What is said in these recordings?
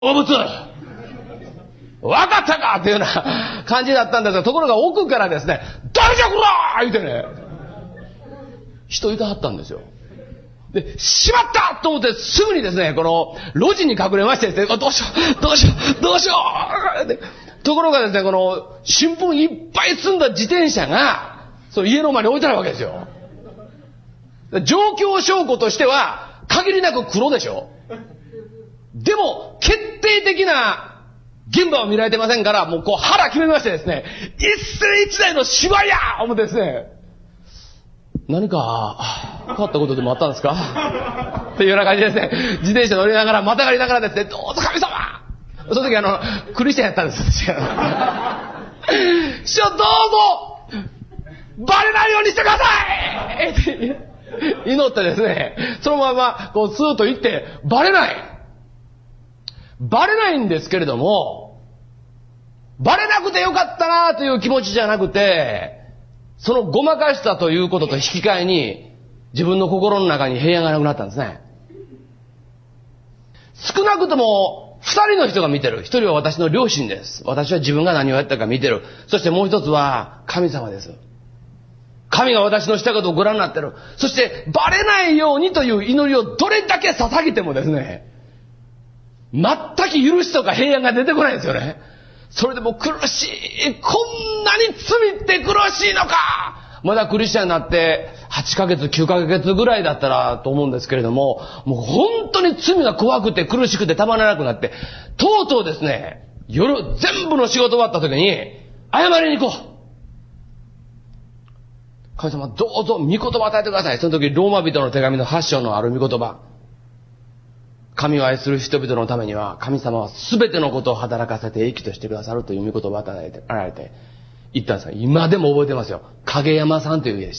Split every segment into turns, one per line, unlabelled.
動物わかったかっていうような感じだったんですが、ところが奥からですね、誰じゃこらー言うてね、人いたはったんですよ。で、しまったと思ってすぐにですね、この路地に隠れましてですね、どうしようで、ところがですね、この新聞いっぱい積んだ自転車が、その家の前に置いてあるわけですよ。状況証拠としては、限りなく黒でしょ。でも、決定的な現場を見られてませんから、もうこう腹決めましてですね、一世一代の芝居や思ってですね、何か変わったことでもあったんですかっていうような感じでですね、自転車乗りながら、またがりながらですね、どうぞ神様、その時クリスチャンやったんです。師匠どうぞバレないようにしてくださいって祈ってですね、そのままこうスーッと行ってバレないんですけれども、バレなくてよかったなという気持ちじゃなくて、そのごまかしたということと引き換えに自分の心の中に平安がなくなったんですね。少なくとも二人の人が見てる。一人は私の両親です。私は自分が何をやったか見てる。そしてもう一つは神様です。神が私のしたことをご覧になってる。そしてバレないようにという祈りをどれだけ捧げてもですね、全く許しとか平安が出てこないんですよね。それでも苦しい。こんなに罪って苦しいのか。まだクリスチャンになって8ヶ月、9ヶ月ぐらいだったらと思うんですけれども、もう本当に罪が怖くて苦しくてたまらなくなって、とうとうですね、夜全部の仕事終わった時に謝りに行こう。神様どうぞ御言葉を与えてください。その時ローマ人の手紙の8章のある御言葉。神を愛する人々のためには神様は全てのことを働かせて益としてくださるという御言葉を与えられて言ったんですが、今でも覚えてますよ。影山さんという家でした。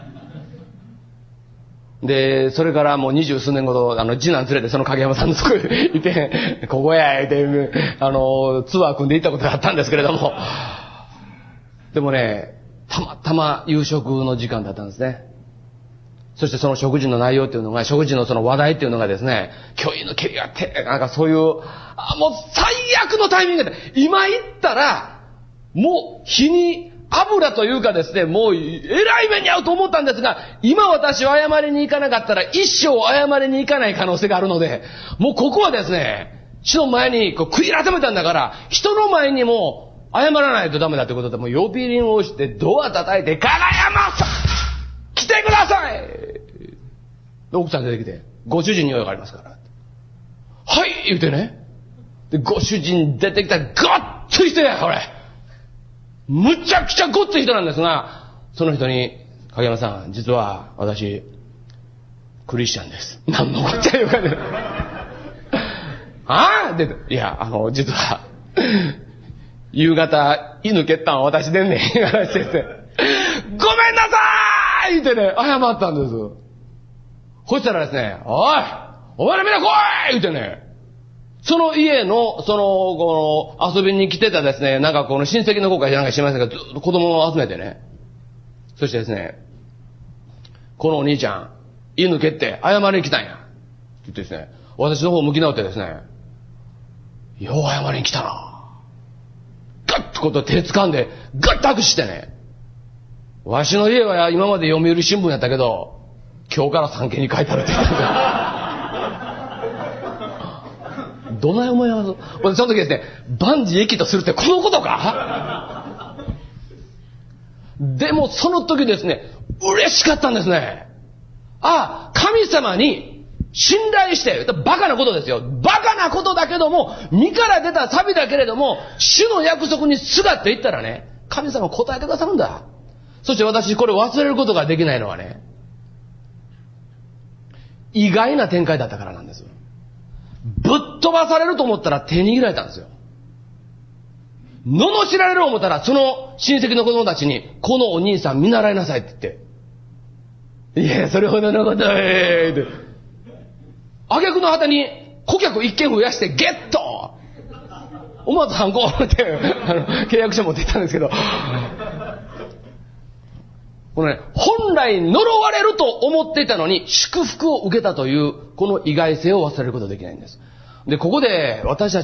で、それからもう20数年後と次男連れてその影山さんのところにいて、ここやいてツアー組んで行ったことがあったんですけれども、でもね、たまたま夕食の時間だったんですね。そしてその食事の内容っていうのが、食事のその話題っていうのがですね、教員の蹴りがあって、なんかそういう、もう最悪のタイミングで、今言ったら、もう火に油というかですね、もうえらい目に遭うと思ったんですが、今私は謝りに行かなかったら一生謝りに行かない可能性があるので、もうここはですね、主の前にこう悔い改めたんだから、人の前にも謝らないとダメだということで、もう呼び鈴を押してドア叩いて、影山さん来てください。奥さん出てきて、ご主人に用がありますから。はい言うてね。で、ご主人出てきたら、ガッツリ人や、これ。むちゃくちゃごっつい人なんですが、その人に、影山さん、実は私、クリスチャンです。何のこっちゃ言うかね。ああで、いや、実は、夕方、犬蹴ったん私でんねん、話してて。ごめんなさい言うてね、謝ったんです。そしたらですね、おい前らみんな来い言うてね、その家の、この、遊びに来てたですね、なんかこの親戚の子かなんか知りませんが、ずっと子供を集めてね、そしてですね、このお兄ちゃん、犬蹴って謝りに来たんや。って言ってですね、私の方向き直ってですね、よう謝りに来たな。ガッとこと手掴んで、ガッと握手してね、わしの家は今まで読売新聞やったけど、今日から産経に書いてあるって言ったんですよ。どない思います？その時ですね、万事益とするってこのことか？でもその時ですね、嬉しかったんですね。ああ、神様に信頼して、バカなことですよ。バカなことだけども、身から出た錆だけれども、主の約束にすがっていったらね、神様答えてくださるんだ。そして私これ忘れることができないのはね、意外な展開だったからなんです。ぶっ飛ばされると思ったら手握られたんですよ。罵られる思ったらその親戚の子供たちに、このお兄さん見習いなさいって言って、いやそれほどのことって挙句の果てに顧客一件増やしてゲット、思わずハンコって契約書持って行ったんですけど、このね、本来呪われると思っていたのに祝福を受けたというこの意外性を忘れることができないんです。 で、ここで私たち